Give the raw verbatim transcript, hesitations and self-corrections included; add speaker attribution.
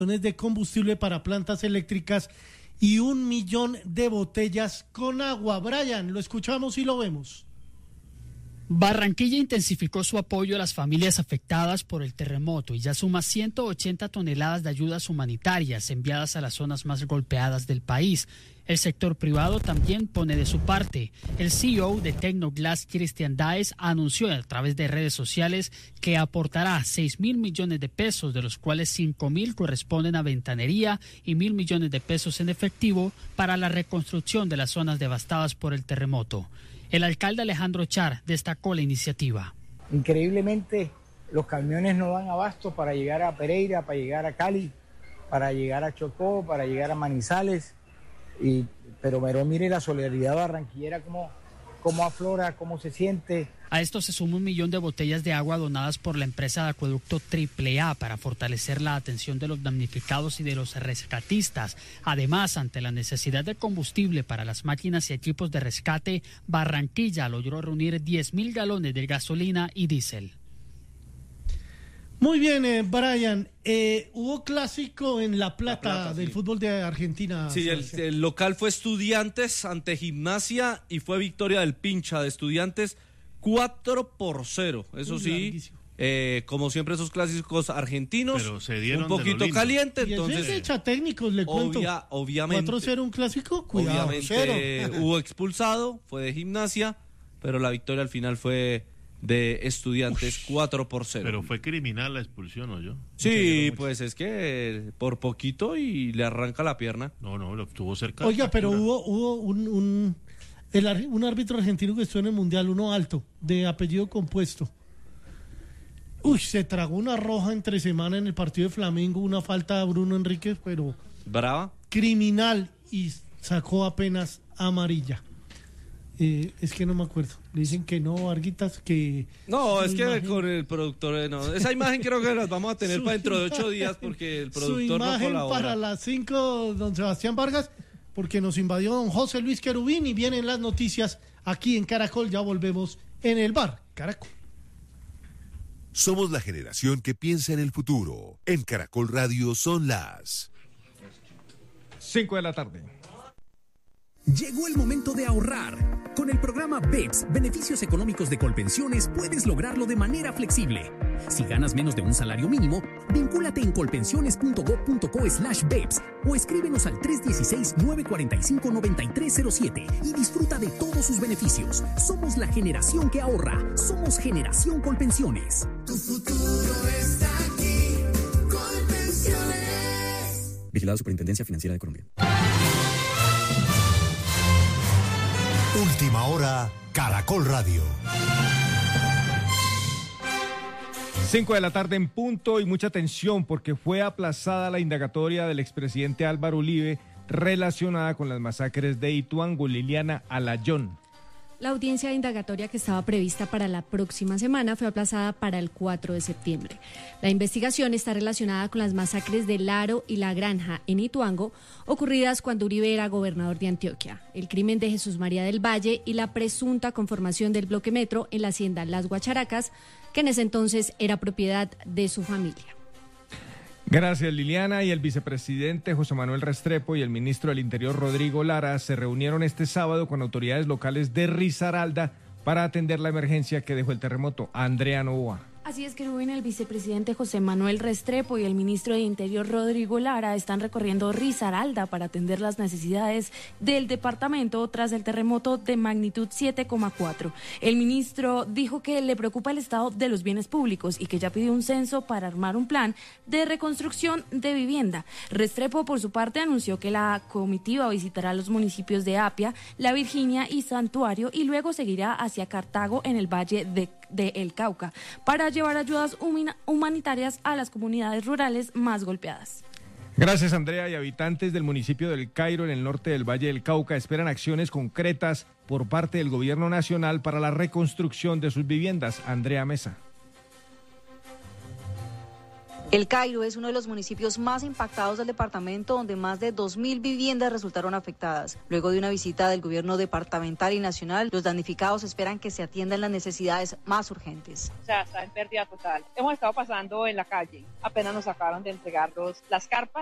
Speaker 1: de combustible para plantas eléctricas y un millón de botellas con agua. Brian, lo escuchamos y lo vemos.
Speaker 2: Barranquilla intensificó su apoyo a las familias afectadas por el terremoto y ya suma ciento ochenta toneladas de ayudas humanitarias enviadas a las zonas más golpeadas del país. El sector privado también pone de su parte. El C E O de Tecnoglass, Cristian Daes, anunció a través de redes sociales que aportará seis mil millones de pesos, de los cuales cinco mil corresponden a ventanería y mil millones de pesos en efectivo para la reconstrucción de las zonas devastadas por el terremoto. El alcalde Alejandro Char destacó la iniciativa.
Speaker 3: Increíblemente, los camiones no dan abasto para llegar a Pereira, para llegar a Cali, para llegar a Chocó, para llegar a Manizales. Y, pero, pero mire la solidaridad barranquillera, cómo, cómo aflora, cómo se siente.
Speaker 2: A esto se suma un millón de botellas de agua donadas por la empresa de acueducto Triple A para fortalecer la atención de los damnificados y de los rescatistas. Además, ante la necesidad de combustible para las máquinas y equipos de rescate, Barranquilla logró reunir diez mil galones de gasolina y diésel.
Speaker 1: Muy bien, eh, Brian. Eh, hubo clásico en La Plata, La Plata del sí. fútbol de Argentina.
Speaker 4: Sí, el, el local fue Estudiantes ante Gimnasia y fue victoria del Pincha de Estudiantes cuatro por cero. Eso Uy, sí, eh, como siempre esos clásicos argentinos,
Speaker 5: pero se dieron
Speaker 4: un poquito caliente.
Speaker 1: Y
Speaker 4: entonces,
Speaker 1: es echa técnicos, le cuento.
Speaker 4: Obvia, obviamente.
Speaker 1: cuatro cero un clásico, cuidado.
Speaker 4: Obviamente hubo expulsado, fue de Gimnasia, pero la victoria al final fue de Estudiantes cuatro por cero.
Speaker 5: Pero fue criminal la expulsión, ¿o yo?
Speaker 4: Sí, pues es que por poquito y le arranca la pierna.
Speaker 5: No, no, lo estuvo cerca.
Speaker 1: Oiga, pero hubo, hubo un, un, el, un árbitro argentino que estuvo en el Mundial, uno alto, de apellido compuesto. Uy, se tragó una roja entre semana en el partido de Flamengo, una falta a Bruno Enríquez, pero...
Speaker 4: ¿Brava?
Speaker 1: Criminal, y sacó apenas amarilla. Eh, es que no me acuerdo. Le dicen que no, Arguitas, que...
Speaker 4: No, es que imagen... con el productor, no. Esa imagen creo que las vamos a tener para dentro de ocho días porque el productor no colabora.
Speaker 1: Su imagen para las cinco, don Sebastián Vargas, porque nos invadió don José Luis Querubín y vienen las noticias aquí en Caracol. Ya volvemos en el bar Caracol.
Speaker 6: Somos la generación que piensa en el futuro. En Caracol Radio son las
Speaker 7: cinco de la tarde.
Speaker 8: Llegó el momento de ahorrar. Con el programa B E P S, Beneficios Económicos de Colpensiones, puedes lograrlo de manera flexible. Si ganas menos de un salario mínimo, vincúlate en colpensiones.gov.co slash B E P S o escríbenos al tres uno seis, nueve cuatro cinco, nueve tres cero siete y disfruta de todos sus beneficios. Somos la generación que ahorra. Somos Generación Colpensiones.
Speaker 9: Tu futuro está aquí. Colpensiones.
Speaker 10: Vigilado Superintendencia Financiera de Colombia.
Speaker 6: Última hora, Caracol Radio.
Speaker 7: cinco de la tarde en punto y mucha atención porque fue aplazada la indagatoria del expresidente Álvaro Uribe relacionada con las masacres de Ituango. Liliana Alayón.
Speaker 11: La audiencia indagatoria que estaba prevista para la próxima semana fue aplazada para el cuatro de septiembre. La investigación está relacionada con las masacres de Laro y La Granja en Ituango, ocurridas cuando Uribe era gobernador de Antioquia, el crimen de Jesús María del Valle y la presunta conformación del bloque metro en la hacienda Las Guacharacas, que en ese entonces era propiedad de su familia.
Speaker 7: Gracias, Liliana. Y el vicepresidente José Manuel Restrepo y el ministro del Interior Rodrigo Lara se reunieron este sábado con autoridades locales de Risaralda para atender la emergencia que dejó el terremoto. Andrea Novoa.
Speaker 12: Así es, que Rubén, el vicepresidente José Manuel Restrepo y el ministro de Interior Rodrigo Lara están recorriendo Risaralda para atender las necesidades del departamento tras el terremoto de magnitud siete coma cuatro. El ministro dijo que le preocupa el estado de los bienes públicos y que ya pidió un censo para armar un plan de reconstrucción de vivienda. Restrepo, por su parte, anunció que la comitiva visitará los municipios de Apia, La Virginia y Santuario y luego seguirá hacia Cartago en el Valle de, de El Cauca para llevar ayudas humanitarias a las comunidades rurales más golpeadas.
Speaker 7: Gracias, Andrea. Y habitantes del municipio del Cairo, en el norte del Valle del Cauca, esperan acciones concretas por parte del gobierno nacional para la reconstrucción de sus viviendas. Andrea Mesa.
Speaker 13: El Cairo es uno de los municipios más impactados del departamento, donde más de dos mil viviendas resultaron afectadas. Luego de una visita del gobierno departamental y nacional, los damnificados esperan que se atiendan las necesidades más urgentes.
Speaker 14: O sea, está en pérdida total. Hemos estado pasando en la calle, apenas nos acabaron de entregar los, las carpas.